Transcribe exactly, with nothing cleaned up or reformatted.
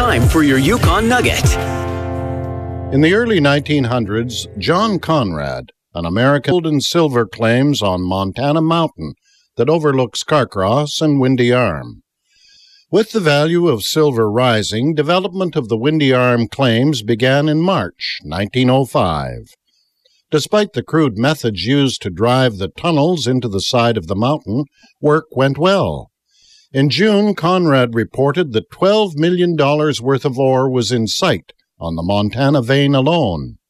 time for your Yukon Nugget. In the early nineteen hundreds, John Conrad, an American gold and silver claims on Montana Mountain that overlooks Carcross and Windy Arm. With the value of silver rising, development of the Windy Arm claims began in March nineteen oh five. Despite the crude methods used to drive the tunnels into the side of the mountain, work went well. In June, Conrad reported that twelve million dollars worth of ore was in sight on the Montana vein alone.